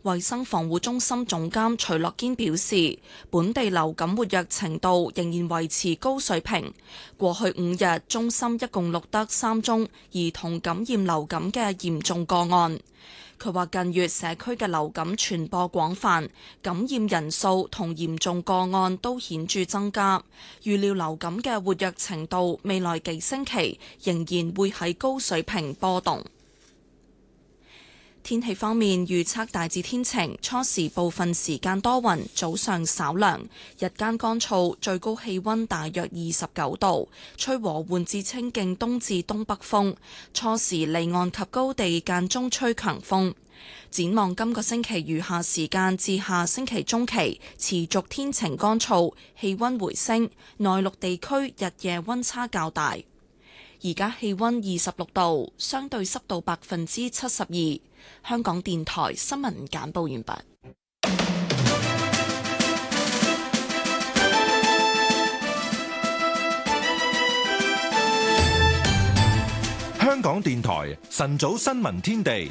衛生防護中心總監徐樂堅表示，本地流感活躍程度仍然維持高水平。過去5日，中心一共錄得3宗兒童感染流感嘅嚴重個案。佢話近月社區嘅流感傳播廣泛，感染人數同嚴重個案都顯著增加。預料流感嘅活躍程度未來幾星期仍然會喺高水平波動。天氣方面，預測大致天晴，初時部分時間多雲，早上稍涼，日間乾燥，最高氣溫大約29度，吹和緩至清勁東至東北風，初時離岸及高地間中吹強風。展望今個星期餘下時間至下星期中期，持續天晴乾燥，氣溫回升，內陸地區日夜溫差較大。而家氣溫26度，相對濕度72%。香港電台新聞簡報完畢。 香港電台晨早新聞天地。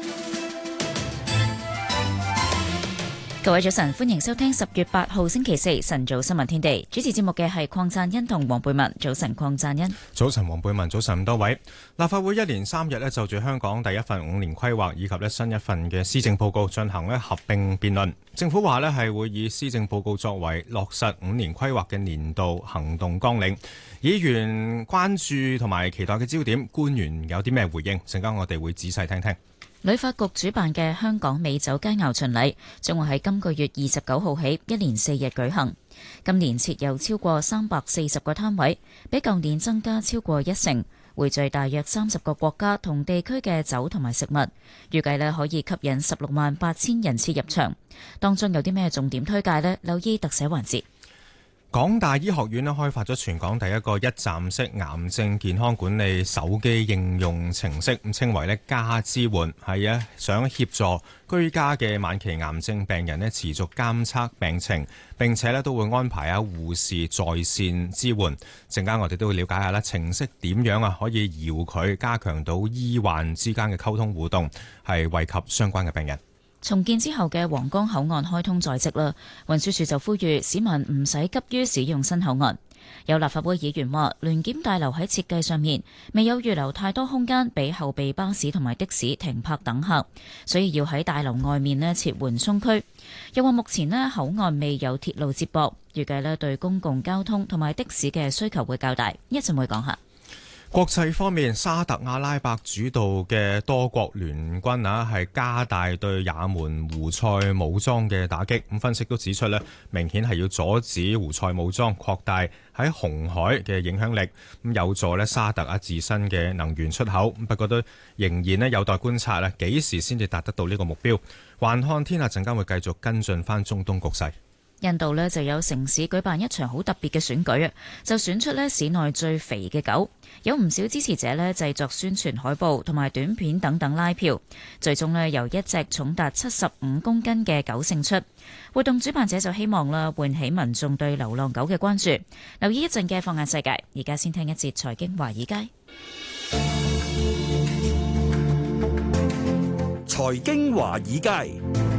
各位早晨，歡迎收聽10月8號星期四晨早新聞天地。主持節目嘅係鄺贊恩同黃貝文。早晨，鄺贊恩。 早晨，黃貝文。早晨，咁多位。立法會一連3日就住香港第一份5年規劃以及新一份嘅施政報告進行合併辯論。政府話係會以施政報告作為落實5年規劃嘅年度行動綱領。議員關注同埋期待嘅焦點，官員有啲咩回應？陣間我哋會仔細聽聽。 旅發局主辦嘅香港美酒佳餚巡禮將會喺今個月29號起一連4日舉行。今年設有超過340個攤位，比舊年增加超過1成，匯聚大約30個國家同地區嘅酒同埋食物，預計可以吸引168000人次入場。當中有啲咩重點推介呢？留意特寫環節。 港大醫學院開發咗全港第一個一站式癌症健康管理手機應用程式，咁稱為家支援，係想協助居家嘅晚期癌症病人持續監測病情，並且都會安排護士在線支援。陣間我哋都會了解下程式點樣可以遙距加強到醫患之間嘅溝通互動，係惠及相關嘅病人。 重建之後嘅皇崗口岸開通在即啦，運輸署就呼籲市民唔使急於使用新口岸。有立法會議員話，聯檢大樓喺設計上面未有預留太多空間俾後備巴士同埋的士停泊等客，所以要喺大樓外面設緩衝區。又話目前口岸未有鐵路接駁，預計對公共交通同埋的士嘅需求會較大。一陣會講下。 國際方面，沙特阿拉伯主導嘅多國聯軍係加大對也門胡塞武裝嘅打擊。咁分析都指出明顯係要阻止胡塞武裝擴大喺紅海嘅影響力，咁有助沙特自身嘅能源出口。不過都仍然有待觀察幾時先至達得到呢個目標。環看天下陣間會繼續跟進翻中東局勢。 印度就有城市舉辦一場好特別嘅選舉，就選出市內最肥嘅狗。有唔少支持者製作宣傳海報同埋短片等等拉票，最終由一隻重達75公斤嘅狗勝出。活動主辦者就希望喚起民眾對流浪狗嘅關注。留意一陣嘅放眼世界，而家先聽一節財經華爾街。 財經華爾街。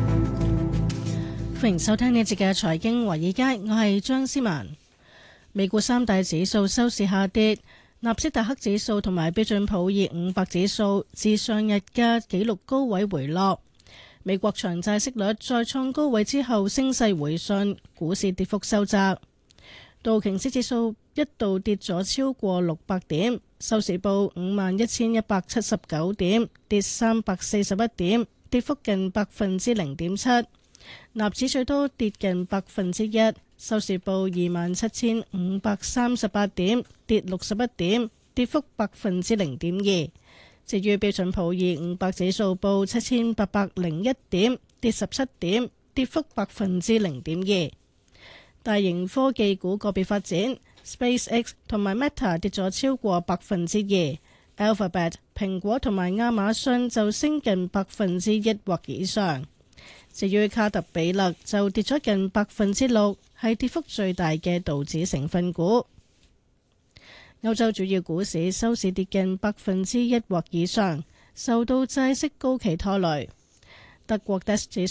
歡迎收聽呢一節嘅財經華爾街，我係張思文。美股三大指數收市下跌，納斯達克指數同埋標準普爾500指數自上日嘅紀錄高位回落。美國長債息率再創高位之後升勢回順，股市跌幅收窄。道瓊斯指數一度跌咗超過600點，收市報51,179點，跌341點，跌幅近0.7%。納指最多跌近1%，收市報27,538點，跌61點，跌幅0.2%。至於標準普爾500指數報7,801點，跌17點，跌幅0.2%。大型科技股個別發展 ，SpaceX 同埋 Meta 跌咗超過2%，Alphabet、蘋果同埋亞馬遜就升近1%或以上。至於卡特彼勒就跌咗近6%，係跌幅最大嘅道指成分股。歐洲主要股市收市跌近1%或以上，受到債息高企拖累。德國 DAX 指